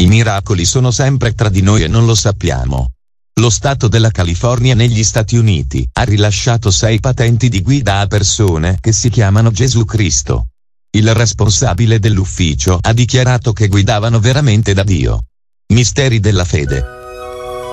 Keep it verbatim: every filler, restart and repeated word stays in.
miracoli sono sempre tra di noi e non lo sappiamo. Lo Stato della California negli Stati Uniti ha rilasciato sei patenti di guida a persone che si chiamano Gesù Cristo. Il responsabile dell'ufficio ha dichiarato che guidavano veramente da Dio. Misteri della fede.